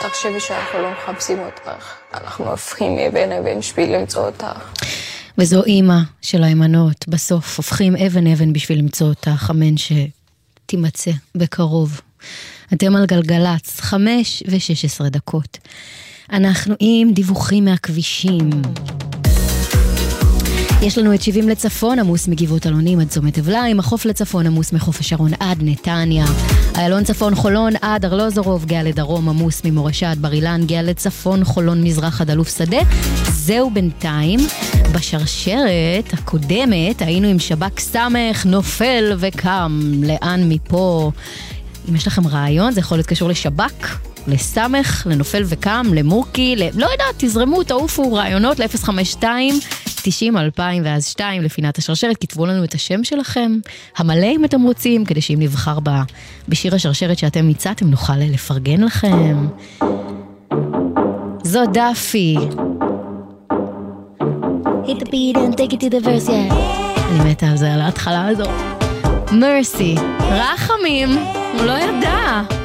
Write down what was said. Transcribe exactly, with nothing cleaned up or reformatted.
תחשבי שאנחנו לא מחפשים אותך. אנחנו הופכים אבן אבן בשביל למצוא אותך. וזו אימא של האמנות, בסוף הופכים אבן אבן בשביל למצוא אותך, אמן שתימצא בקרוב. אתם על גלגלץ, חמש ושש עשרה דקות. אנחנו עם דיווחים מהכבישים. יש לנו את שבעים לצפון, עמוס מגבעות אלונים עד צומת אבליים, החוף לצפון עמוס מחוף השרון עד נתניה, איילון צפון חולון עד ארלוזורוב, גאה לדרום עמוס ממורשה עד בר אילן, גאה לצפון חולון מזרח עד אלוף שדה. זהו בינתיים. בשרשרת הקודמת היינו עם שבק סמך, נופל וקם. לאן מפה? אם יש לכם רעיון, זה יכול להיות קשור לשבק, לסמך, לנופל וקם, למוקי, ל... לא יודעת, תזרמו, תעופו רעיונות ל-אפס חמש שתיים תשעים אלפיים ואז שתיים לפינת השרשרת, כתבו לנו את השם שלכם, המלא אם אתם רוצים, כדי שאם נבחר בה בשיר השרשרת שאתם מצאתם, נוכל לפרגן לכם. זו דפי. Hit the beat and take it to the verse, yeah. אני מתה על זה, על ההתחלה הזו. מרסי, רחמים, הוא לא ידע.